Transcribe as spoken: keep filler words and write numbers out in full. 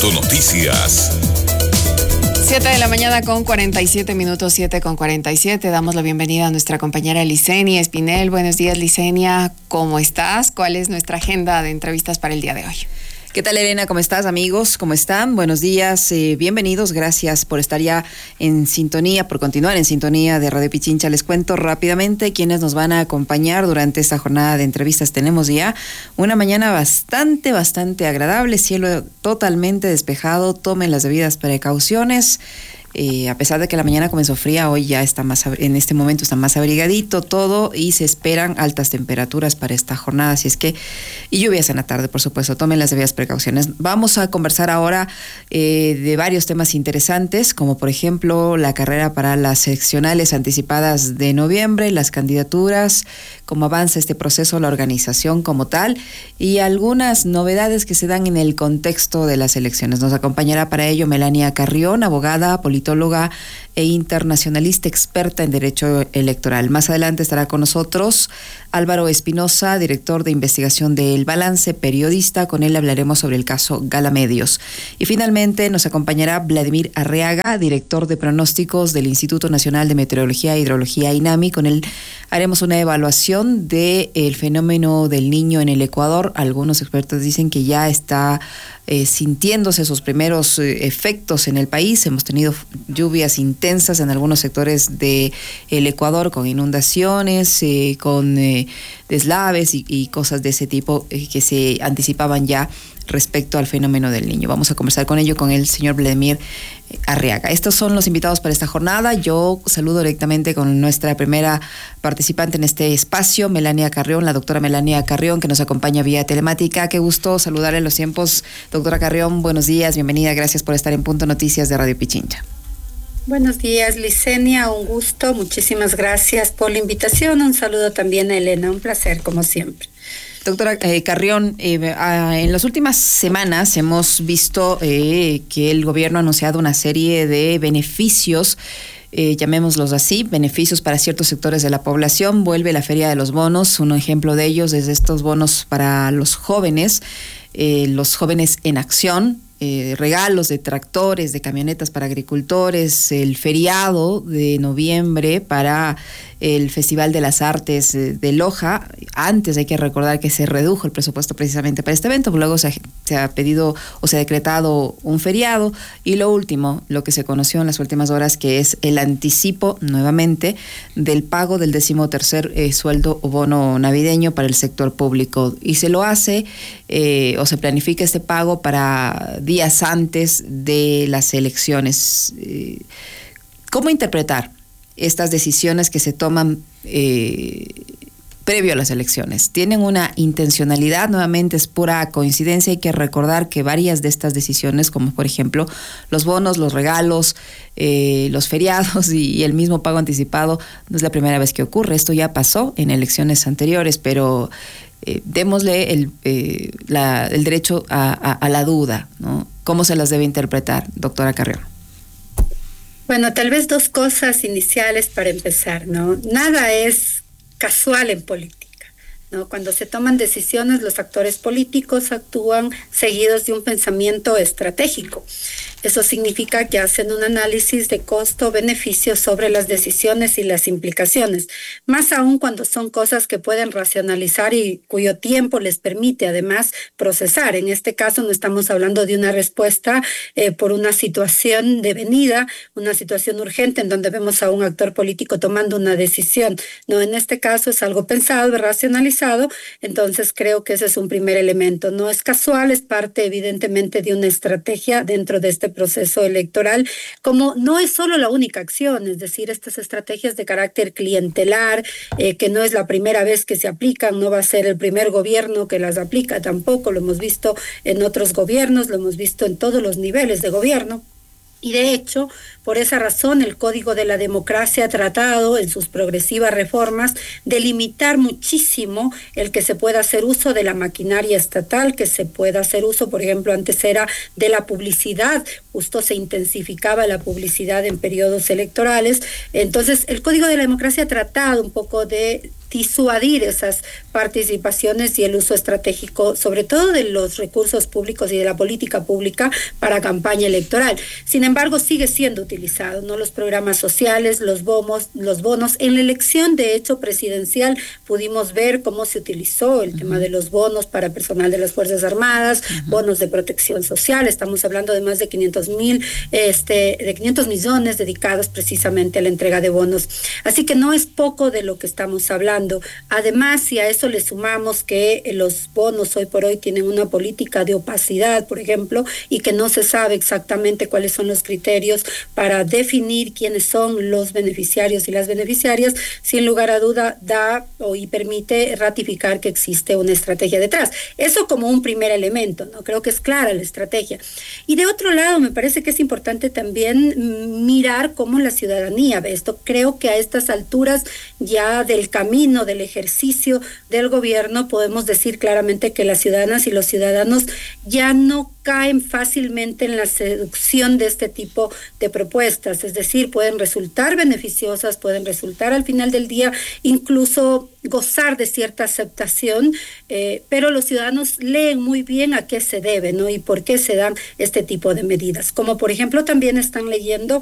Punto Noticias. siete de la mañana con cuarenta y siete minutos, siete con cuarenta y siete. Damos la bienvenida a nuestra compañera Licenia Espinel. Buenos días, Licenia. ¿Cómo estás? ¿Cuál es nuestra agenda de entrevistas para el día de hoy? ¿Qué tal, Elena? ¿Cómo estás, amigos? ¿Cómo están? Buenos días, eh, bienvenidos. Gracias por estar ya en sintonía, por continuar en sintonía de Radio Pichincha. Les cuento rápidamente quiénes nos van a acompañar durante esta jornada de entrevistas. Tenemos ya una mañana bastante, bastante agradable, cielo totalmente despejado. Tomen las debidas precauciones. Eh, a pesar de que la mañana comenzó fría, hoy ya está más, en este momento está más abrigadito todo y se esperan altas temperaturas para esta jornada, así es que, y lluvias en la tarde, por supuesto, tomen las debidas precauciones. Vamos a conversar ahora eh, de varios temas interesantes, como por ejemplo la carrera para las seccionales anticipadas de noviembre, las candidaturas, cómo avanza este proceso, la organización como tal y algunas novedades que se dan en el contexto de las elecciones. Nos acompañará para ello Melania Carrión, abogada, politóloga e internacionalista experta en derecho electoral. Más adelante estará con nosotros Álvaro Espinosa, director de investigación de El Balance, periodista. Con él hablaremos sobre el caso Gala Medios. Y finalmente nos acompañará Vladimir Arriaga, director de pronósticos del Instituto Nacional de Meteorología e Hidrología, INAMI. Con él haremos una evaluación del fenómeno del Niño en el Ecuador. Algunos expertos dicen que ya está eh, sintiéndose sus primeros eh, efectos en el país. Hemos tenido lluvias intensas en algunos sectores del Ecuador con inundaciones, eh, con eh, deslaves y, y cosas de ese tipo eh, que se anticipaban ya respecto al fenómeno del Niño. Vamos a conversar con ello con el señor Vladimir Arriaga. Estos son los invitados para esta jornada. Yo saludo directamente con nuestra primera participante en este espacio, Melania Carrión, la doctora Melania Carrión, que nos acompaña vía telemática. Qué gusto saludarle en los tiempos. Doctora Carrión, buenos días, bienvenida, gracias por estar en Punto Noticias de Radio Pichincha. Buenos días, Licenia, un gusto, muchísimas gracias por la invitación. Un saludo también a Elena, un placer como siempre. Doctora eh, Carrión, eh, ah, en las últimas semanas hemos visto eh, que el gobierno ha anunciado una serie de beneficios, eh, llamémoslos así, beneficios para ciertos sectores de la población. Vuelve la Feria de los Bonos, un ejemplo de ellos es estos bonos para los jóvenes, eh, los jóvenes en acción. Eh, regalos de tractores, de camionetas para agricultores, el feriado de noviembre para el Festival de las Artes de Loja. Antes hay que recordar que se redujo el presupuesto precisamente para este evento, luego se ha, se ha pedido o se ha decretado un feriado. Y lo último, lo que se conoció en las últimas horas, que es el anticipo nuevamente del pago del decimotercer eh, sueldo o bono navideño para el sector público. Y se lo hace eh, o se planifica este pago para días antes de las elecciones. ¿Cómo interpretar estas decisiones que se toman eh, previo a las elecciones? ¿Tienen una intencionalidad? Nuevamente es pura coincidencia. Hay que recordar que varias de estas decisiones, como por ejemplo los bonos, los regalos, eh, los feriados y, y el mismo pago anticipado, no es la primera vez que ocurre. Esto ya pasó en elecciones anteriores, pero Eh, démosle el, eh, la, el derecho a, a, a la duda, ¿no? ¿Cómo se las debe interpretar, doctora Carrión? Bueno, tal vez dos cosas iniciales para empezar, ¿no? Nada es casual en política, ¿no? Cuando se toman decisiones, los actores políticos actúan seguidos de un pensamiento estratégico. Eso significa que hacen un análisis de costo-beneficio sobre las decisiones y las implicaciones, más aún cuando son cosas que pueden racionalizar y cuyo tiempo les permite además procesar. En este caso no estamos hablando de una respuesta eh, por una situación devenida, una situación urgente en donde vemos a un actor político tomando una decisión. No, en este caso es algo pensado, racionalizado, entonces creo que ese es un primer elemento. No es casual, es parte evidentemente de una estrategia dentro de este proceso electoral, como no es solo la única acción, es decir, estas estrategias de carácter clientelar, eh, que no es la primera vez que se aplican, no va a ser el primer gobierno que las aplica tampoco, lo hemos visto en otros gobiernos, lo hemos visto en todos los niveles de gobierno. Y de hecho, por esa razón, el Código de la Democracia ha tratado en sus progresivas reformas de limitar muchísimo el que se pueda hacer uso de la maquinaria estatal, que se pueda hacer uso, por ejemplo, antes era de la publicidad justo se intensificaba la publicidad en periodos electorales. Entonces, el Código de la Democracia ha tratado un poco de disuadir esas participaciones y el uso estratégico, sobre todo de los recursos públicos y de la política pública para campaña electoral. Sin embargo, sigue siendo utilizado, ¿no? Los programas sociales, los bonos, los bonos. En la elección, de hecho, presidencial, pudimos ver cómo se utilizó el uh-huh. tema de los bonos para personal de las Fuerzas Armadas, uh-huh. bonos de protección social. Estamos hablando de más de quinientos mil, este, de quinientos millones dedicados precisamente a la entrega de bonos. Así que no es poco de lo que estamos hablando. Además, si a eso le sumamos que los bonos hoy por hoy tienen una política de opacidad, por ejemplo, y que no se sabe exactamente cuáles son los criterios para definir quiénes son los beneficiarios y las beneficiarias, sin lugar a duda da o y permite ratificar que existe una estrategia detrás. Eso como un primer elemento, ¿no? Creo que es clara la estrategia. Y de otro lado, me parece que es importante también mirar cómo la ciudadanía ve esto. Creo que a estas alturas ya del camino del ejercicio del gobierno podemos decir claramente que las ciudadanas y los ciudadanos ya no caen fácilmente en la seducción de este tipo de propuestas, es decir, pueden resultar beneficiosas, pueden resultar al final del día incluso gozar de cierta aceptación, eh, pero los ciudadanos leen muy bien a qué se debe, ¿no? Y por qué se dan este tipo de medidas, como por ejemplo también están leyendo